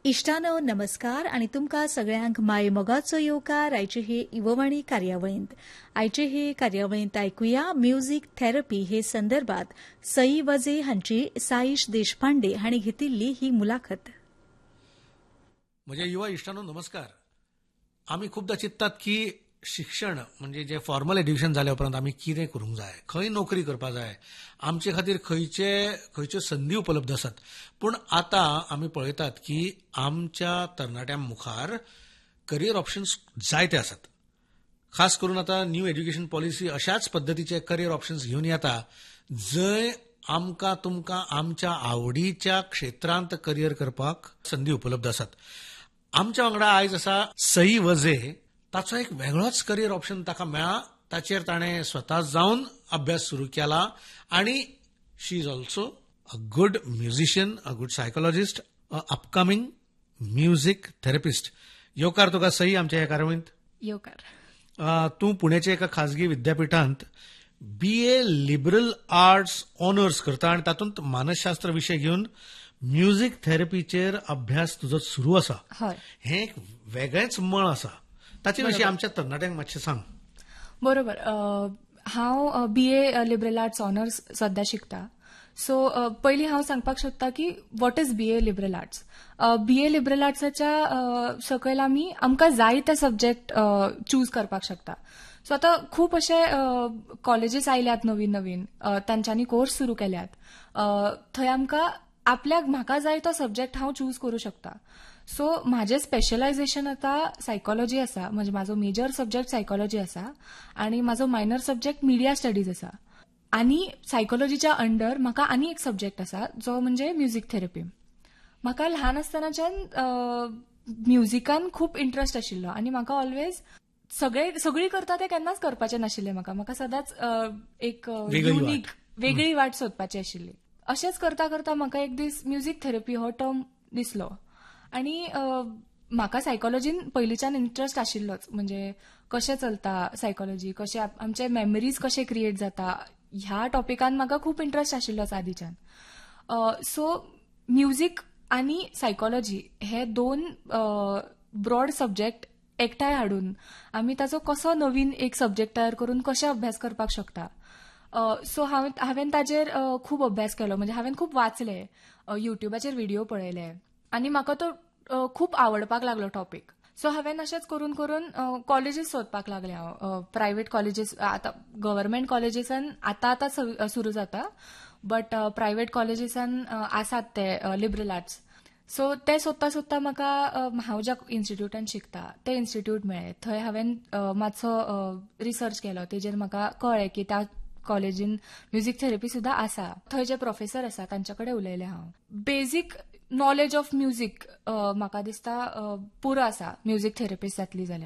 इश्टानो नमस्कार आणि तुमकां सगळ्यांक माय मोगाचो येवकार आयचे हे इववाणी कार्यावळींत. आयचे हे कार्यावळींत आयकुया म्युझिक थेरपी हे संदर्भात सई वजे हांची साईश देशपांडे हांणी घेतिल्ली ही मुलाखत. म्हज्या युवा इश्टानो नमस्कार. आमी खूबदां चिंततात की शिक्षण म्हणजे जे फॉर्मल एड्युकेशन जाल्या उपरांत आमी कितें करूंक जाय, खंय नोकरी करपाक जाय, आमचे खातीर खंयच्यो संदी उपलब्ध आसात. पूण आतां आमी पळयतात की आमच्या तरणाट्यां मुखार करियर ऑप्शन्स जायते आसात. खास करून आतां न्यू एड्युकेशन पॉलिसी अशाच पद्दतीचे करियर ऑप्शन्स घेवन येता जंय आमकां तुमकां आमच्या आवडीच्या क्षेत्रांत करियर करपाक संदी उपलब्ध आसात. आमच्या वांगडा आयज आसा सई वजे. ताचो एक वेगळोच करियर ऑप्शन ताका मेळ्ळा. ताचेर ताणें स्वता जावन अभ्यास सुरू केला आणि शी is also a good musician, a good psychologist, a upcoming music therapist. येवकार तुका सई आमच्या ह्या कार्यावळींत. येवकार. तूं पुण्याच्या एका खाजगी विद्यापीठांत BA लिबरल आर्ट्स ऑनर्स करता आणि तातूंत मानसशास्त्र विशय घेवन म्युझिक थेरपीचेर अभ्यास तुजो सुरू आसा. हें एक वेगळेंच मळ आसा. ताचे विशीं आमच्या तरणाट्यांक मातशें सांग. बरोबर. हांव BA लिबरल आर्ट्स ऑनर्स सध्या शिकता. सो पयलीं हांव सांगपाक सोदतां की what is BA liberal arts. BA liberal आर्ट्साच्या सकयल आमकां जाय ते सब्जेक्ट चूज करपाक शकता. सो आतां खूब अशे कॉलेजीस आयल्यात नवीन नवीन, तांच्यांनी कोर्स सुरू केल्यात. थंय आमकां म्हाका जाय तो सब्जेक्ट हांव चूज करूं शकता. सो म्हाजें स्पेशलायझेशन आतां सायकोलॉजी आसा. म्हणजे म्हाजो मेजर सब्जेक्ट सायकोलॉजी आसा आनी म्हाजो मायनर सब्जेक्ट मिडिया स्टडीज आसा. आनी सायकोलॉजीच्या अंडर म्हाका आनी एक सब्जेक्ट आसा जो म्हणजे म्युझिक थेरपी. म्हाका ल्हान आसतनाच्यान म्युझिकान खूब इंट्रस्ट आशिल्लो आनी म्हाका ऑलवेज सगळी करता तें केन्नाच करपाचें नाशिल्लें. म्हाका सदांच एक युनिक वेगळी वाट सोदपाची आशिल्ली. अशेंच करता करता म्हाका एक दीस म्युझिक थेरपी हो टर्म दिसलो आनी म्हाका सायकोलॉजीन पयलींच्यान इंट्रस्ट आशिल्लोच. म्हणजे कशें चलता सायकोलॉजी, कशें आमचे मेमरीज कशे क्रिएट जाता, ह्या टॉपिकान म्हाका खूब इंट्रस्ट आशिल्लोच आदींच्यान. सो म्युझिक आनी सायकोलॉजी हे दोन ब्रॉड सब्जेक्ट एकठांय हाडून आमी ताचो कसो नवीन एक सब्जेक्ट तयार करून कशें अभ्यास करपाक शकता. सो हांवें ताचेर खूब अभ्यास केलो. म्हणजे हांवें खूब वाचले, युट्यूबाचेर व्हिडिओ पळयले आनी म्हाका तो खूब आवडपाक लागलो टॉपिक. सो हांवें अशेंच करून करून कॉलेजीस सोदपाक लागले हांव. प्रायव्हेट कॉलेजीस, आतां गव्हर्मेंट कॉलेजीसान आतां सुरू जाता, बट प्रायव्हेट कॉलेजीसान आसात ते लिबरल आर्ट्स. सो ते सोदता सोदता म्हाका हांव ज्या इन्स्टिट्यूटान शिकता ते इन्स्टिट्यूट मेळ्ळे. थंय हांवें मातसो रिसर्च केलो. तेजेर म्हाका कळ्ळें की त्या कॉलेजीन म्युझिक थेरपी सुद्दां आसा. थंय जे प्रोफेसर आसा तांचे कडेन उलयलें हांव. बेजीक नॉलेज ऑफ म्युझिक म्हाका दिसता पुरो आसा म्युझिक थेरपिस्ट जातली जाल्यार.